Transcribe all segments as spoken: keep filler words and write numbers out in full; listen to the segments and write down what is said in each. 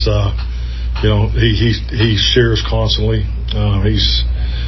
Uh, you know, he he he shares constantly. Uh, he's,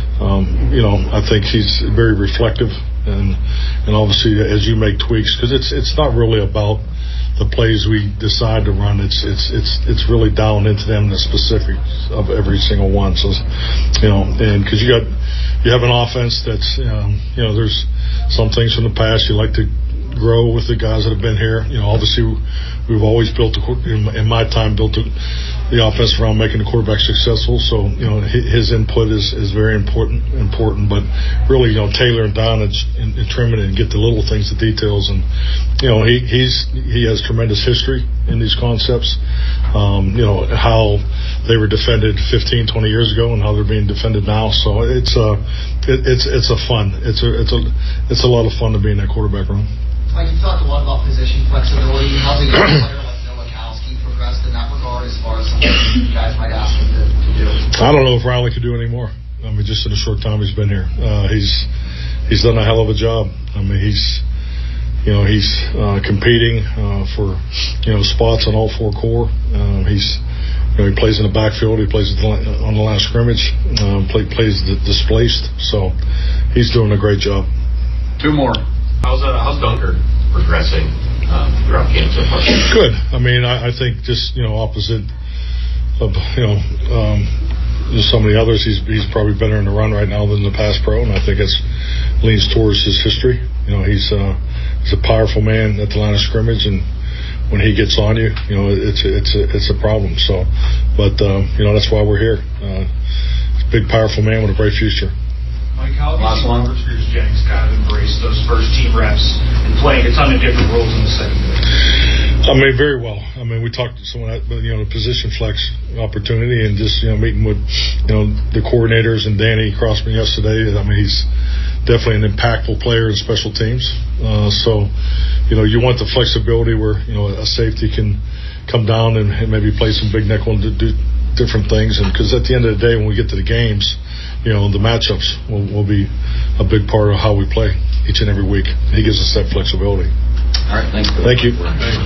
um, you know, I think he's very reflective, and and obviously as you make tweaks, because it's it's not really about the plays we decide to run. It's it's it's it's really down into them, the specifics of every single one. So, you know, and because you got you have an offense that's um, you know, there's some things from the past you like to grow with the guys that have been here. You know, obviously we've always built the, in my time built the, the offense around making the quarterback successful. So, you know, his input is, is very important, important, but really, you know, tailoring down and, and, and trimming it and get the little things, the details. And, you know, he, he's, he has tremendous history in these concepts. Um, you know, how they were defended fifteen, twenty years ago and how they're being defended now. So it's a, it, it's, it's a fun, it's a, it's a, it's a lot of fun to be in that quarterback room. Mike, you talked a lot about position flexibility. How's a young player like Nowakowski progressed in that regard as far as something you guys might ask him to, to do? I don't know if Riley could do any more. I mean, just in the short time he's been here. Uh, he's he's done a hell of a job. I mean, he's, you know, he's uh, competing uh, for, you know, spots on all four core. Uh, he's, you know, he plays in the backfield. He plays on the line of scrimmage. Uh, play, plays displaced. So he's doing a great job. Two more. How's uh, how's Dunker progressing uh, throughout camp so far? Good. I mean, I, I think just, you know, opposite of, you know, um, just some of the others, he's he's probably better in the run right now than the pass pro, and I think it leans towards his history. You know, he's uh, he's a powerful man at the line of scrimmage, and when he gets on you, you know, it's it's a, it's a problem. So, but um, you know, that's why we're here. Uh, he's a big, powerful man with a bright future. Mike, how have you seen Bruce Jennings kind of embrace those first team reps and playing a ton of different roles in the secondary? I mean, very well. I mean, we talked to someone at, you know, the position flex opportunity and just, you know, meeting with, you know, the coordinators and Danny Crossman yesterday. I mean, he's definitely an impactful player in special teams. Uh, so, you know, you want the flexibility where, you know, a safety can come down and, and maybe play some big nickel and do, do different things. And because at the end of the day, when we get to the games, you know, the matchups will, will be a big part of how we play each and every week. He gives us that flexibility. All right, thanks. Thank you. Thanks,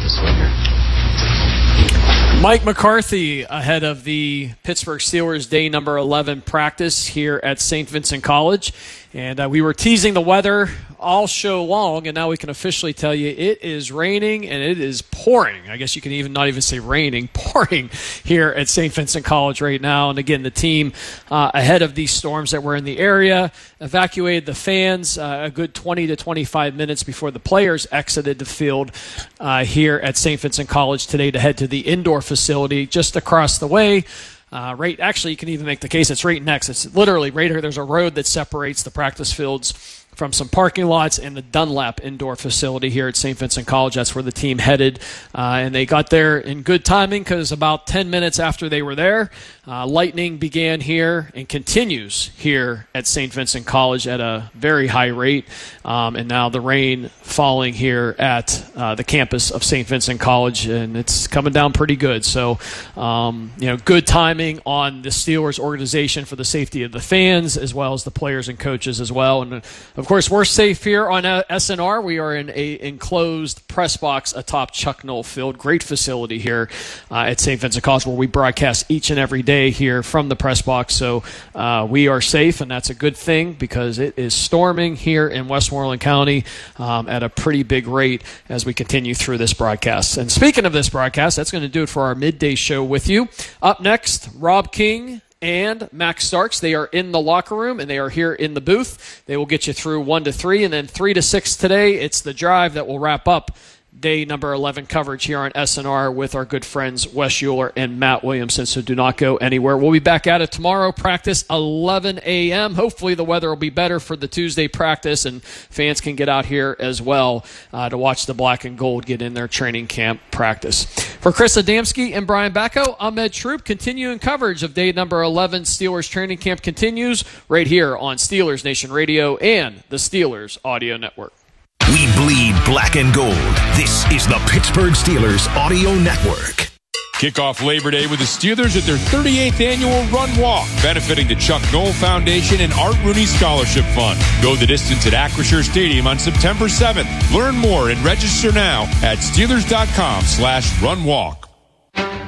Mike. Mike McCarthy ahead of the Pittsburgh Steelers day number eleven practice here at Saint Vincent College. And uh, we were teasing the weather all show long, and now we can officially tell you it is raining and it is pouring. I guess you can even not even say raining, pouring here at Saint Vincent College right now. And again, the team uh, ahead of these storms that were in the area evacuated the fans uh, a good twenty to twenty-five minutes before the players exited the field uh, here at Saint Vincent College today to head to the indoor facility just across the way. Uh, right, actually, you can even make the case it's right next. It's literally right here. There's a road that separates the practice fields from some parking lots and the Dunlap indoor facility here at Saint Vincent College. That's where the team headed, uh, and they got there in good timing because about ten minutes after they were there, uh, lightning began here and continues here at Saint Vincent College at a very high rate, um, and now the rain falling here at uh, the campus of Saint Vincent College, and it's coming down pretty good. So, um, you know, good timing on the Steelers organization for the safety of the fans as well as the players and coaches as well. And of course, we're safe here on S N R. We are in a enclosed press box atop Chuck Noll Field. Great facility here uh, at Saint Vincent College where we broadcast each and every day here from the press box. So uh, we are safe, and that's a good thing because it is storming here in Westmoreland County um, at a pretty big rate as we continue through this broadcast. And speaking of this broadcast, that's going to do it for our midday show with you. Up next, Rob King and Max Starks. They are in the locker room, and they are here in the booth. They will get you through one to three, and then three to six today. It's the drive that will wrap up day number eleven coverage here on S N R with our good friends Wes Euler and Matt Williamson, so do not go anywhere. We'll be back at it tomorrow, practice eleven a.m. Hopefully the weather will be better for the Tuesday practice, and fans can get out here as well uh, to watch the black and gold get in their training camp practice. For Chris Adamski and Brian Bacco, I'm Ed Troop. Continuing coverage of day number eleven Steelers training camp continues right here on Steelers Nation Radio and the Steelers Audio Network. We bleed black and gold. This is the Pittsburgh Steelers Audio Network. Kick off Labor Day with the Steelers at their thirty-eighth annual Run Walk, benefiting the Chuck Noll Foundation and Art Rooney Scholarship Fund. Go the distance at Acrisure Stadium on September seventh. Learn more and register now at Steelers.com slash Run Walk.